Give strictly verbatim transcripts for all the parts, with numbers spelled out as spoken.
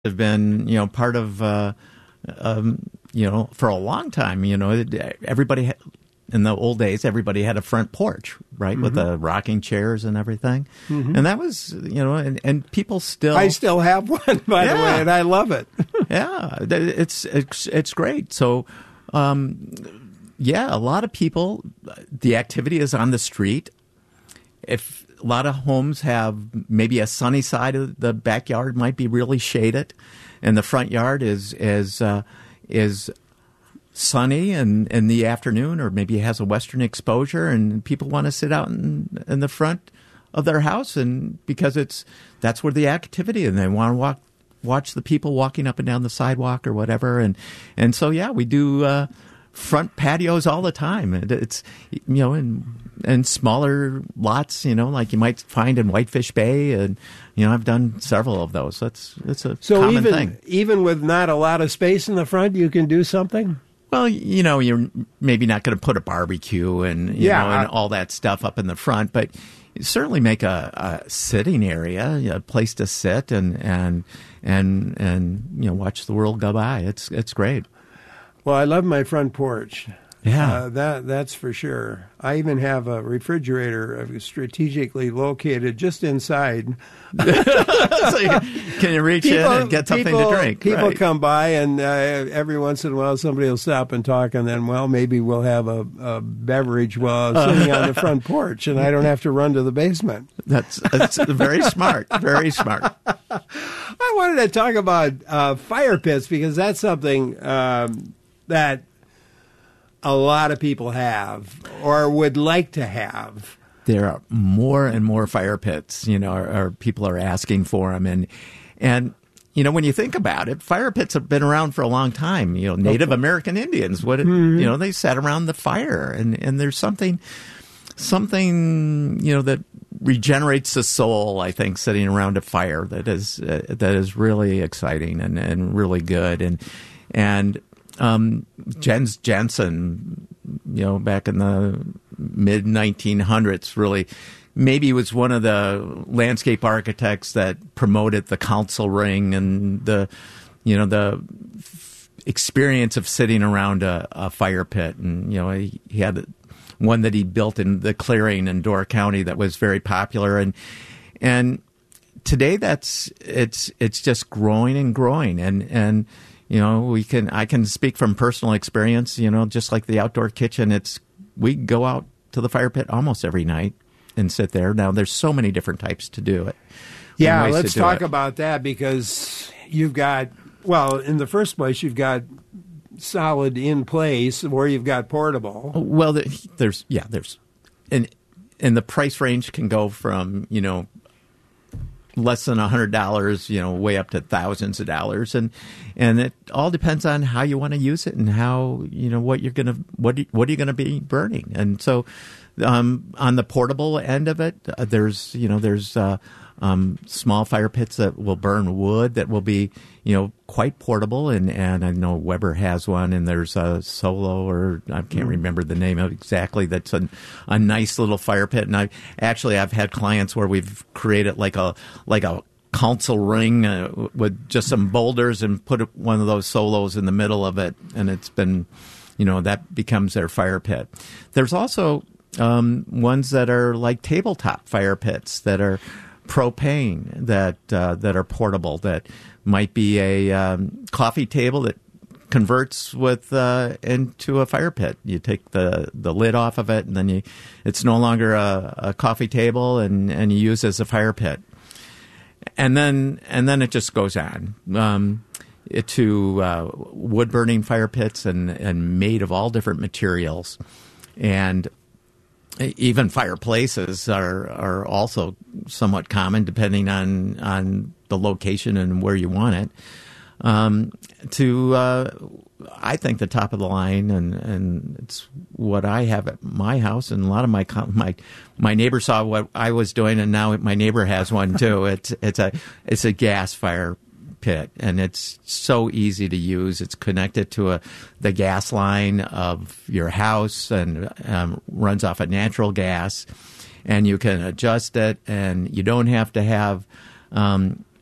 have been, you know, part of, uh, um, you know, for a long time. You know, everybody ha- in the old days, everybody had a front porch, right, mm-hmm. with the rocking chairs and everything, mm-hmm. and that was, you know, and, and people still. I still have one, by yeah. the way, and I love it. yeah, it's it's it's great. So, um, yeah, a lot of people. The activity is on the street. If a lot of homes have maybe a sunny side of the backyard might be really shaded, and the front yard is is uh, is sunny and in the afternoon, or maybe it has a western exposure, and people want to sit out in, in the front of their house, and because it's that's where the activity, and they want to walk watch the people walking up and down the sidewalk or whatever, and and so yeah, we do. Uh, front patios all the time. It's, you know, in, in smaller lots, you know, like you might find in Whitefish Bay. And, you know, I've done several of those. That's, that's a so common even, thing. Even with not a lot of space in the front, you can do something? Well, you know, you're maybe not going to put a barbecue and, you yeah, know, and all that stuff up in the front, but you certainly make a, a sitting area, a place to sit and, and, and, and, you know, watch the world go by. It's, it's great. Well, I love my front porch. Yeah, uh, that that's for sure. I even have a refrigerator strategically located just inside. So you, can you reach people, in and get something people, to drink? People right. come by, and uh, every once in a while somebody will stop and talk, and then, well, maybe we'll have a, a beverage while I'm sitting on the front porch, and I don't have to run to the basement. That's, that's very smart, very smart. I wanted to talk about uh, fire pits because that's something um, that a lot of people have or would like to have. There are more and more fire pits, you know, or, or people are asking for them. And, and, you know, when you think about it, fire pits have been around for a long time. You know, Native okay. American Indians, what, mm-hmm. you know, they sat around the fire. And, and there's something, something, you know, that regenerates the soul, I think, sitting around a fire that is, uh, that is really exciting and, and really good. And, and, Um, Jens Jensen, you know, back in the mid nineteen hundreds, really maybe was one of the landscape architects that promoted the council ring and the, you know, the f- experience of sitting around a, a fire pit. And, you know, he, he had one that he built in the clearing in Door County that was very popular. And, and today that's, it's, it's just growing and growing. And, and, You know, we can. I can speak from personal experience. You know, just like the outdoor kitchen, it's we go out to the fire pit almost every night and sit there. Now, there's so many different types to do it. Yeah, let's talk it. about that because you've got. Well, in the first place, you've got solid in place, where you've got portable. Well, there's yeah, there's, and and the price range can go from you know. less than a hundred dollars, you know, way up to thousands of dollars, and and it all depends on how you want to use it and how you know what you're gonna what what are you gonna be burning. And so, um, on the portable end of it, uh, there's you know there's uh, um, small fire pits that will burn wood that will be you know quite portable, and, and I know Weber has one, and there's a Solo or I can't remember the name of exactly. That's a, a nice little fire pit, and I actually I've had clients where we've created like a like a council ring uh, with just some boulders and put one of those Solos in the middle of it, and it's been you know that becomes their fire pit. There's also um, ones that are like tabletop fire pits that are propane that uh, that are portable, that might be a um, coffee table that converts with uh, into a fire pit. You take the, the lid off of it, and then you it's no longer a, a coffee table, and, and you use it as a fire pit. And then and then it just goes on um, it, to uh, wood burning fire pits and, and made of all different materials, and even fireplaces are are also somewhat common depending on on the location and where you want it. Um, to uh, I think the top of the line, and, and it's what I have at my house, and a lot of my my my neighbor saw what I was doing, and now my neighbor has one too. It's it's a it's a gas fire pit, and it's so easy to use. It's connected to a the gas line of your house, and um, runs off of natural gas, and you can adjust it, and you don't have to have um,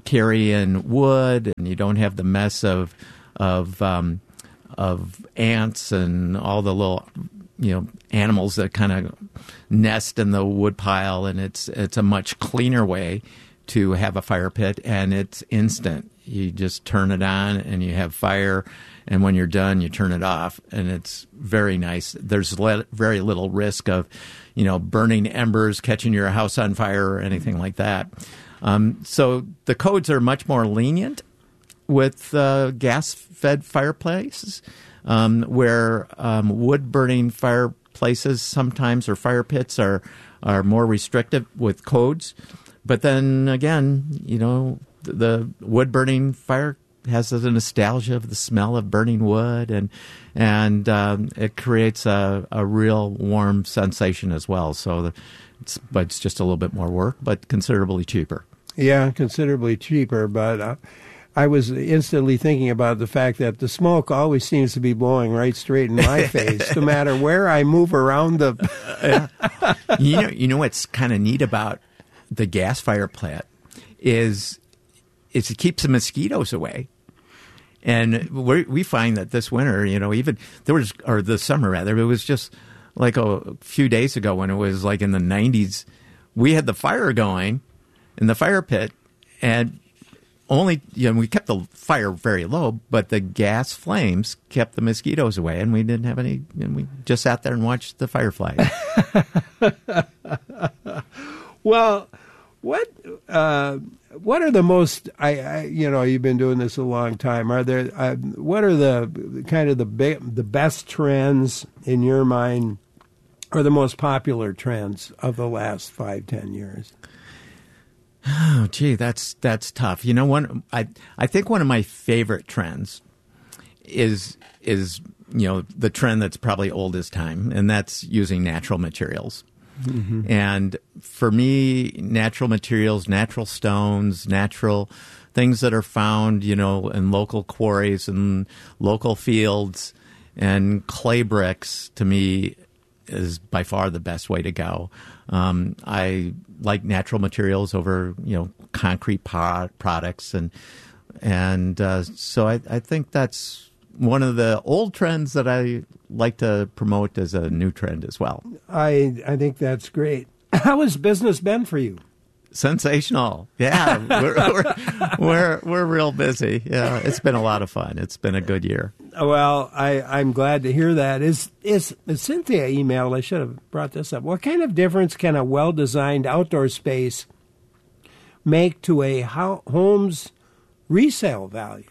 carry in wood, and you don't have the mess of of um, of ants and all the little, you know, animals that kind of nest in the wood pile. And it's it's a much cleaner way to have a fire pit, and it's instant. You just turn it on, and you have fire. And when you're done, you turn it off, and it's very nice. There's le- very little risk of, you know, burning embers, catching your house on fire, or anything like that. Um, so the codes are much more lenient with uh, gas-fed fireplaces, um, where um, wood-burning fireplaces sometimes, or fire pits, are are more restrictive with codes. But then again, you know, the, the wood-burning fire has the nostalgia of the smell of burning wood, and and um, it creates a, a real warm sensation as well. So, the, it's, but it's just a little bit more work, but considerably cheaper. Yeah, considerably cheaper. But uh, I was instantly thinking about the fact that the smoke always seems to be blowing right straight in my face, no matter where I move around the. you know, you know what's kind of neat about the gas fire plant is is it keeps the mosquitoes away. And we we find that this winter, you know, even there was, or this summer rather, it was just like a few days ago when it was like in the nineties, we had the fire going in the fire pit, and only, you know, we kept the fire very low, but the gas flames kept the mosquitoes away, and we didn't have any, and we just sat there and watched the fireflies. Well, what uh, what are the most? I, I you know you've been doing this a long time. Are there uh, what are the kind of the big, the best trends in your mind, or the most popular trends of the last five ten years? Oh, gee, that's that's tough. You know, one I I think one of my favorite trends is is you know the trend that's probably old as time, and that's using natural materials. Mm-hmm. And for me, natural materials, natural stones, natural things that are found, you know, in local quarries and local fields, and clay bricks, to me, is by far the best way to go. Um, I like natural materials over, you know, concrete po- products, and and uh, so I, I think that's one of the old trends that I like to promote as a new trend as well. I I think that's great. How has business been for you? Sensational. Yeah, we're, we're we're we're real busy. Yeah, it's been a lot of fun. It's been a good year. Well, I, I'm glad to hear that. Is, is is Cynthia emailed? I should have brought this up. What kind of difference can a well-designed outdoor space make to a ho- home's resale value?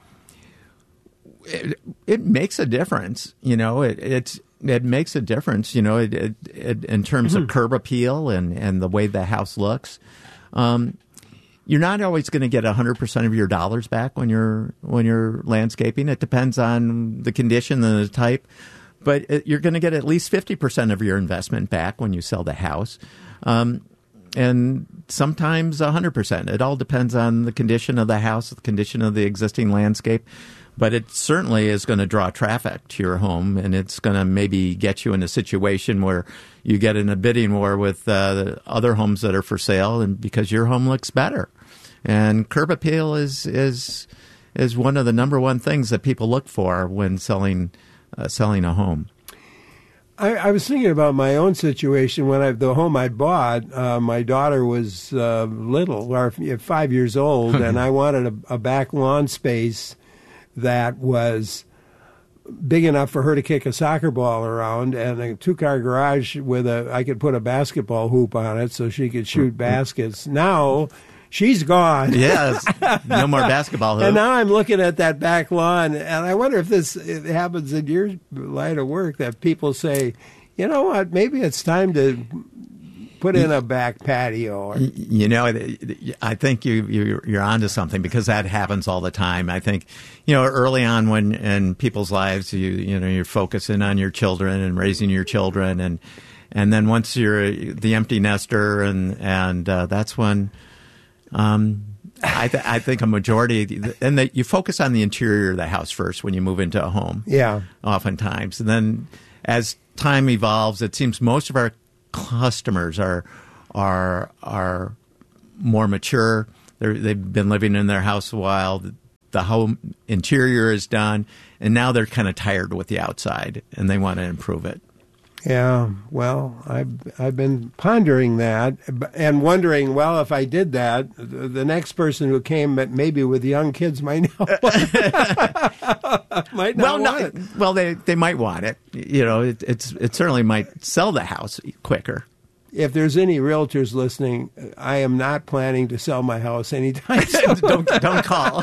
It, it makes a difference. You know, it it's it makes a difference. You know, it, it, it in terms mm-hmm. of curb appeal and, and the way the house looks. Um, You're not always going to get one hundred percent of your dollars back when you're when you're landscaping. It depends on the condition and the type, but it, you're going to get at least fifty percent of your investment back when you sell the house, um, and sometimes one hundred percent. It all depends on the condition of the house, the condition of the existing landscape, but it certainly is going to draw traffic to your home, and it's going to maybe get you in a situation where you get in a bidding war with uh, other homes that are for sale, and because your home looks better. And curb appeal is is is one of the number one things that people look for when selling uh, selling a home. I, I was thinking about my own situation when I the home I bought. Uh, my daughter was uh, little, or five years old, and I wanted a, a back lawn space that was big enough for her to kick a soccer ball around, and a two-car garage with a I could put a basketball hoop on it so she could shoot baskets. Now she's gone. Yes, no more basketball hoops. And now I'm looking at that back lawn, and I wonder if this it happens in your line of work, that people say, you know what, maybe it's time to put in a back patio. Or, you know, I think you, you, you're onto something, because that happens all the time. I think, you know, early on when in people's lives, you you know, you're focusing on your children and raising your children, and and then once you're the empty nester, and and uh, that's when. Um, I, th- I think a majority, and that you focus on the interior of the house first when you move into a home. Yeah. Oftentimes. And then as time evolves, it seems most of our customers are are are more mature. They're, they've been living in their house a while. The home interior is done, and now they're kind of tired with the outside, and they want to improve it. Yeah, well, I've I've been pondering that and wondering, well, if I did that, the next person who came, maybe with young kids, might not might not well, want no, it. Well, they they might want it. You know, it, it's it certainly might sell the house quicker. If there's any realtors listening, I am not planning to sell my house anytime soon. don't don't call.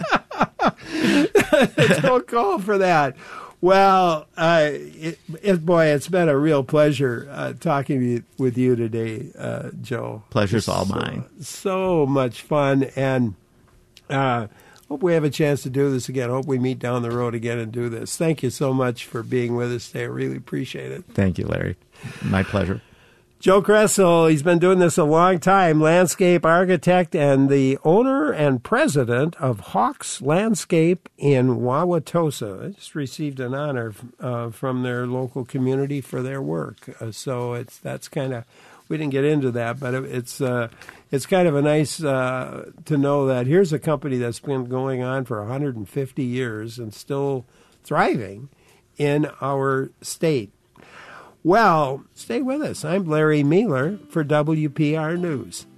Don't call for that. Well, uh, it, it, boy, it's been a real pleasure uh, talking to you, with you today, uh, Joe. Pleasure's so, all mine. So much fun, and uh, hope we have a chance to do this again. Hope we meet down the road again and do this. Thank you so much for being with us today. I really appreciate it. Thank you, Larry. My pleasure. Joe Kressel, he's been doing this a long time, landscape architect and the owner and president of Hawks Landscape in Wauwatosa. I just received an honor uh, from their local community for their work. Uh, so it's that's kind of, we didn't get into that, but it's uh, it's kind of a nice uh, to know that here's a company that's been going on for one hundred fifty years and still thriving in our state. Well, stay with us. I'm Larry Mueller for W P R News.